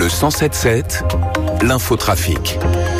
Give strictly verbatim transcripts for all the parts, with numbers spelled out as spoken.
Le cent sept sept, l'infotrafic.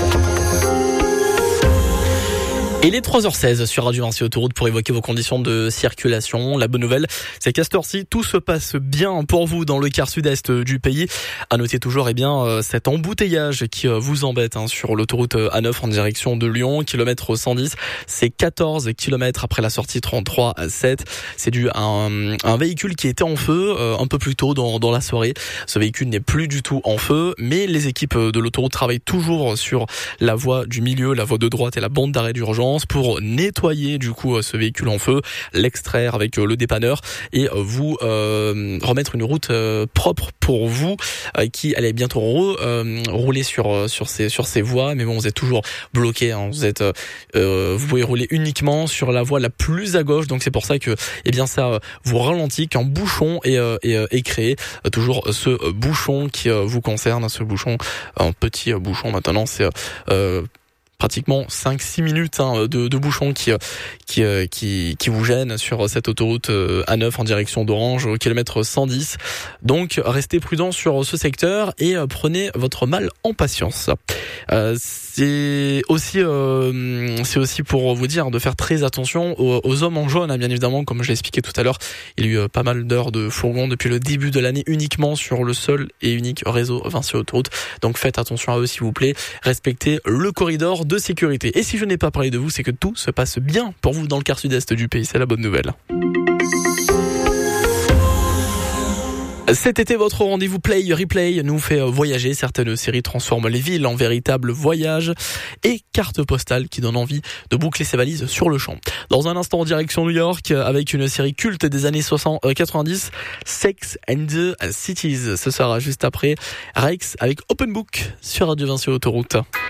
Et les trois heures seize sur Radio Vinci Autoroute pour évoquer vos conditions de circulation. La bonne nouvelle, c'est qu'à cette heure-ci, tout se passe bien pour vous dans le quart sud-est du pays. À noter toujours, eh bien, cet embouteillage qui vous embête hein, sur l'autoroute A neuf en direction de Lyon, kilomètre cent dix. C'est quatorze kilomètres après la sortie trente-trois à sept. C'est dû à un, un véhicule qui était en feu euh, un peu plus tôt dans, dans la soirée. Ce véhicule n'est plus du tout en feu, mais les équipes de l'autoroute travaillent toujours sur la voie du milieu, la voie de droite et la bande d'arrêt d'urgence pour nettoyer du coup ce véhicule en feu, l'extraire avec le dépanneur et vous euh, remettre une route euh, propre pour vous euh, qui allait bientôt re, euh, rouler sur sur ces sur ces voies, mais bon vous êtes toujours bloqué hein, vous êtes euh, vous pouvez rouler uniquement sur la voie la plus à gauche, donc c'est pour ça que eh bien ça vous ralentit qu'un bouchon est euh, est, est créé, toujours ce bouchon qui euh, vous concerne, ce bouchon, un petit bouchon maintenant, c'est euh, pratiquement cinq six minutes hein, de, de bouchons qui, qui, qui, qui vous gênent sur cette autoroute A neuf en direction d'Orange au kilomètre cent dix. Donc restez prudents sur ce secteur et prenez votre mal en patience. Euh, c'est aussi euh, c'est aussi pour vous dire de faire très attention aux, aux hommes en jaune, hein, bien évidemment, comme je l'ai expliqué tout à l'heure. Il y a eu pas mal d'heures de fourgons depuis le début de l'année uniquement sur le seul et unique réseau Vinci Autoroute. Donc faites attention à eux s'il vous plaît. Respectez le corridor de sécurité. Et si je n'ai pas parlé de vous, c'est que tout se passe bien pour vous dans le quart sud-est du pays. C'est la bonne nouvelle. Cet été, votre rendez-vous Play Replay nous fait voyager. Certaines séries transforment les villes en véritables voyages et cartes postales qui donnent envie de boucler ses valises sur le champ. Dans un instant, en direction New York, avec une série culte des années soixante, quatre-vingt-dix, Sex and the Cities. Ce sera juste après Rex avec Open Book sur Radio Vinci Autoroute.